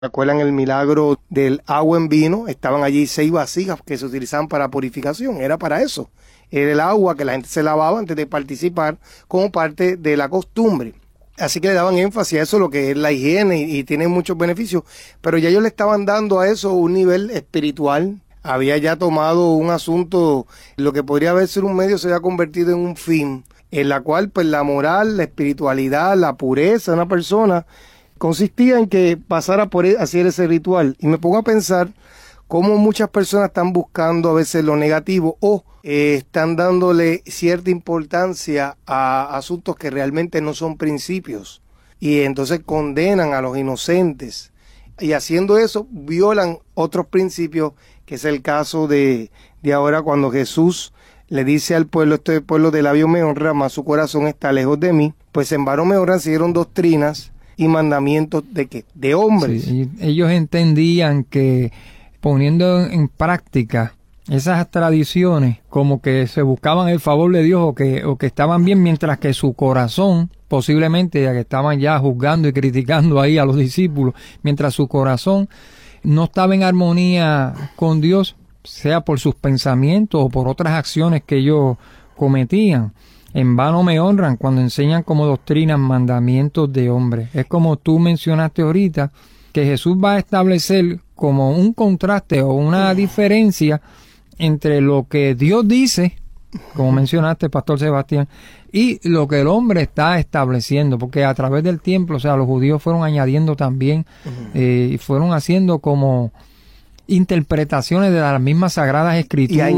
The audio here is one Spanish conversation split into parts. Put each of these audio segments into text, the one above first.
¿Recuerdan el milagro del agua en vino? Estaban allí 6 vasijas que se utilizaban para purificación. Era para eso. Era el agua que la gente se lavaba antes de participar como parte de la costumbre. Así que le daban énfasis a eso, lo que es la higiene, y tiene muchos beneficios. Pero ya ellos le estaban dando a eso un nivel espiritual. Había ya tomado un asunto, lo que podría haber sido un medio se había convertido en un fin, en la cual pues la moral, la espiritualidad, la pureza de una persona consistía en que pasara por hacer ese ritual. Y me pongo a pensar cómo muchas personas están buscando a veces lo negativo o están dándole cierta importancia a asuntos que realmente no son principios. Y entonces condenan a los inocentes. Y haciendo eso violan otros principios, que es el caso de ahora cuando Jesús le dice al pueblo, este pueblo de labios me honra, mas su corazón está lejos de mí. Pues en vano me honran, siguieron doctrinas y mandamientos de ¿qué? De hombres. Sí, ellos entendían que poniendo en práctica esas tradiciones, como que se buscaban el favor de Dios o que estaban bien, mientras que su corazón, posiblemente, ya que estaban ya juzgando y criticando ahí a los discípulos, mientras su corazón no estaba en armonía con Dios, sea por sus pensamientos o por otras acciones que ellos cometían. En vano me honran cuando enseñan como doctrinas mandamientos de hombres. Es como tú mencionaste ahorita, que Jesús va a establecer como un contraste o una diferencia entre lo que Dios dice, como mencionaste, Pastor Sebastián, y lo que el hombre está estableciendo, porque a través del tiempo, o sea, los judíos fueron añadiendo también, y fueron haciendo como interpretaciones de las mismas sagradas escrituras, y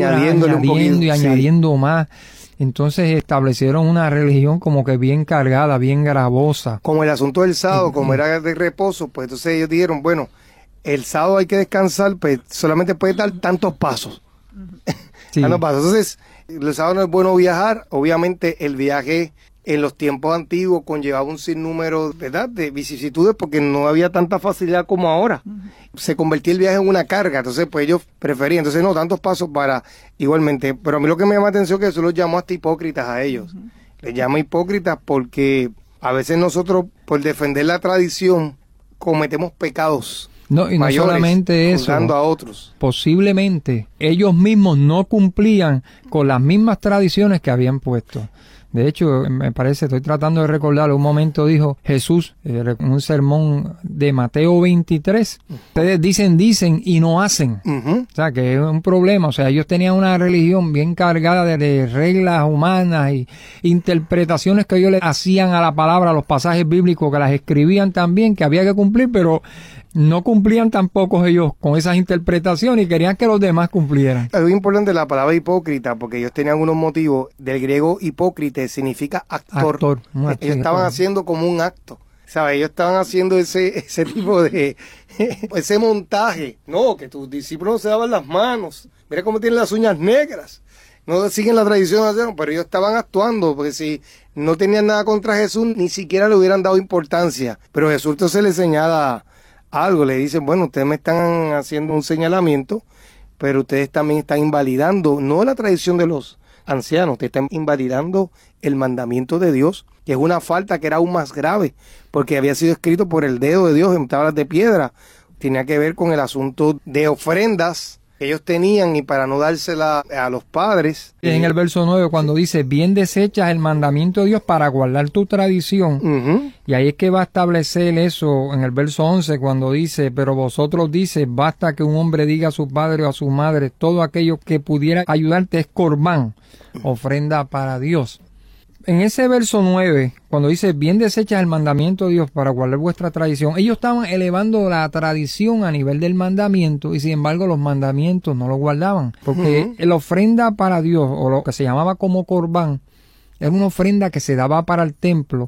añadiendo más. Entonces establecieron una religión como que bien cargada, bien gravosa. Como el asunto del sábado, como era de reposo, pues entonces ellos dijeron, bueno, el sábado hay que descansar, pues solamente puede dar tantos pasos. Sí. Tantos pasos. Entonces, el sábado no es bueno viajar. Obviamente el viaje en los tiempos antiguos conllevaba un sinnúmero, ¿verdad?, de vicisitudes, porque no había tanta facilidad como ahora. Se convertía el viaje en una carga, entonces pues ellos preferían, entonces no, tantos pasos para igualmente. Pero a mí lo que me llama la atención es que eso los llamó hasta hipócritas a ellos. Les llama hipócritas porque a veces nosotros, por defender la tradición, cometemos pecados. No, y no mayores, solamente eso, juzgando a otros. Posiblemente ellos mismos no cumplían con las mismas tradiciones que habían puesto. De hecho, me parece, estoy tratando de recordar, un momento dijo Jesús, en un sermón de Mateo 23, ustedes dicen y no hacen. O sea, que es un problema. O sea, ellos tenían una religión bien cargada de reglas humanas y interpretaciones que ellos le hacían a la palabra, a los pasajes bíblicos, que las escribían también, que había que cumplir, pero no cumplían tampoco ellos con esas interpretaciones y querían que los demás cumplieran. Algo importante es la palabra hipócrita, porque ellos tenían unos motivos. Del griego hipócrita significa actor. Ellos estaban haciendo como un acto, ¿sabes? Ellos estaban haciendo ese tipo de ese montaje. No, que tus discípulos no se daban las manos. Mira cómo tienen las uñas negras. No siguen la tradición, pero ellos estaban actuando, porque si no tenían nada contra Jesús, ni siquiera le hubieran dado importancia. Pero Jesús entonces le señala algo, le dicen, bueno, ustedes me están haciendo un señalamiento, pero ustedes también están invalidando, no la tradición de los ancianos, ustedes están invalidando el mandamiento de Dios, que es una falta que era aún más grave, porque había sido escrito por el dedo de Dios en tablas de piedra. Tenía que ver con el asunto de ofrendas que ellos tenían y para no dársela a los padres. En el verso 9, cuando dice, bien desechas el mandamiento de Dios para guardar tu tradición. Y ahí es que va a establecer eso en el verso 11, cuando dice, pero vosotros dices, basta que un hombre diga a su padre o a su madre, todo aquello que pudiera ayudarte es corbán, ofrenda para Dios. En ese verso 9, cuando dice, bien desechas el mandamiento de Dios para guardar vuestra tradición, ellos estaban elevando la tradición a nivel del mandamiento y sin embargo los mandamientos no lo guardaban. Porque la ofrenda para Dios, o lo que se llamaba como corbán, era una ofrenda que se daba para el templo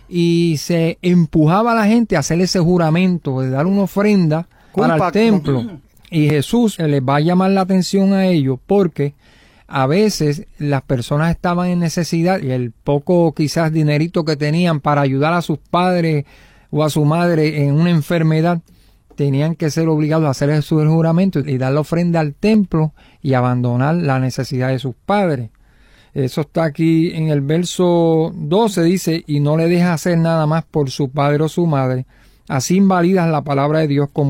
y se empujaba a la gente a hacer ese juramento de dar una ofrenda para el templo. Y Jesús les va a llamar la atención a ellos porque a veces las personas estaban en necesidad y el poco quizás dinerito que tenían para ayudar a sus padres o a su madre en una enfermedad, tenían que ser obligados a hacer su juramento y dar la ofrenda al templo y abandonar la necesidad de sus padres. Eso está aquí en el verso 12, dice, y no le deja hacer nada más por su padre o su madre, Así invalidas la palabra de Dios como